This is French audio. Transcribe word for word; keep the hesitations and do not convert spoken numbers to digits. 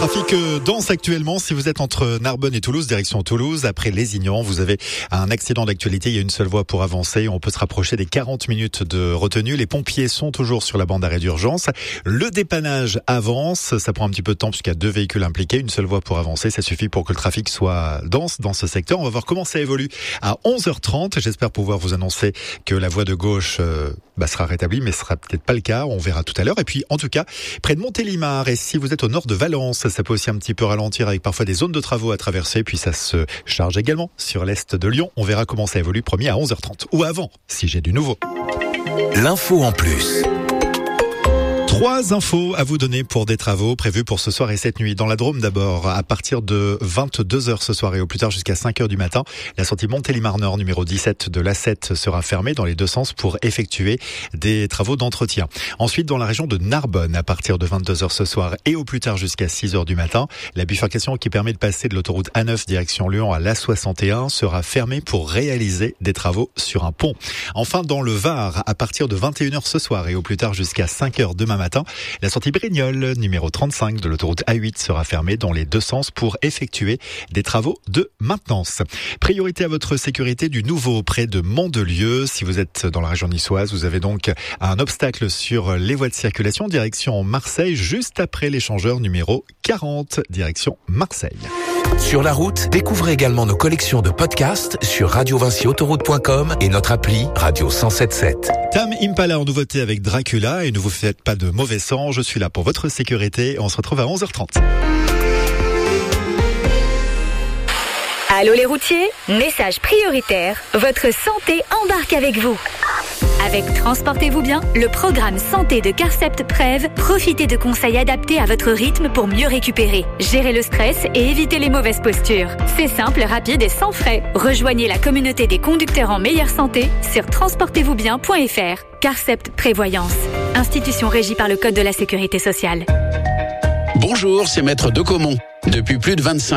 Trafic dense actuellement si vous êtes entre Narbonne et Toulouse, direction Toulouse. Après Lézignan, vous avez un accident d'actualité. Il y a une seule voie pour avancer. On peut se rapprocher des quarante minutes de retenue. Les pompiers sont toujours sur la bande d'arrêt d'urgence. Le dépannage avance. Ça prend un petit peu de temps puisqu'il y a deux véhicules impliqués. Une seule voie pour avancer. Ça suffit pour que le trafic soit dense dans ce secteur. On va voir comment ça évolue à onze heures trente. J'espère pouvoir vous annoncer que la voie de gauche euh, bah, sera rétablie, mais ce sera peut-être pas le cas. On verra tout à l'heure. Et puis, en tout cas, près de Montélimar, et si vous êtes au nord de Valence, ça peut aussi un petit peu ralentir avec parfois des zones de travaux à traverser. Puis ça se charge également sur l'est de Lyon. On verra comment ça évolue, promis à onze heures trente. Ou avant, si j'ai du nouveau. L'info en plus. Trois infos à vous donner pour des travaux prévus pour ce soir et cette nuit. Dans la Drôme d'abord, à partir de vingt-deux heures ce soir et au plus tard jusqu'à cinq heures du matin, la sortie Montélimar Nord numéro dix-sept de l'A sept sera fermée dans les deux sens pour effectuer des travaux d'entretien. Ensuite, dans la région de Narbonne, à partir de vingt-deux heures ce soir et au plus tard jusqu'à six heures du matin, la bifurcation qui permet de passer de l'autoroute A neuf direction Lyon à l'A soixante et un sera fermée pour réaliser des travaux sur un pont. Enfin, dans le Var, à partir de vingt et une heures ce soir et au plus tard jusqu'à cinq heures demain matin, la sortie Brignoles, numéro trente-cinq de l'autoroute A huit sera fermée dans les deux sens pour effectuer des travaux de maintenance. Priorité à votre sécurité du nouveau près de Mandelieu. Si vous êtes dans la région niçoise, vous avez donc un obstacle sur les voies de circulation direction Marseille, juste après l'échangeur numéro quarante, direction Marseille. Sur la route, découvrez également nos collections de podcasts sur radio vinci autoroute point com et notre appli Radio cent sept sept. Tam Impala en nouveauté avec Dracula, et ne vous faites pas de mauvais sang, je suis là pour votre sécurité. On se retrouve à onze heures trente. Allô les routiers, message prioritaire, votre santé embarque avec vous. Avec Transportez-vous bien, le programme santé de Carcept Prev, profitez de conseils adaptés à votre rythme pour mieux récupérer, gérer le stress et éviter les mauvaises postures. C'est simple, rapide et sans frais. Rejoignez la communauté des conducteurs en meilleure santé sur transportez vous bien point f r. Carcept Prévoyance, institution régie par le Code de la Sécurité sociale. Bonjour, c'est Maître Decomont. Depuis plus de vingt-cinq